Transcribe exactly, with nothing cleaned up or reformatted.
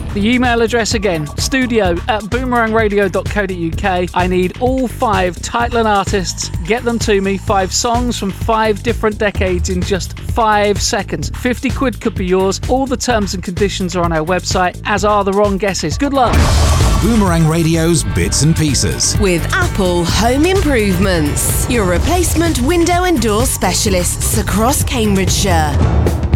The email address again, studio at boomerang radio dot co dot uk. I need all five Tightland artists. Get them to me. Five songs from five different decades in just five seconds. fifty quid could be yours. All the terms and conditions are on our website, as are the wrong guesses. Good luck. Boomerang Radio's Bits and Pieces. With Apple Home Improvements, your replacement window and door specialists across Cambridgeshire.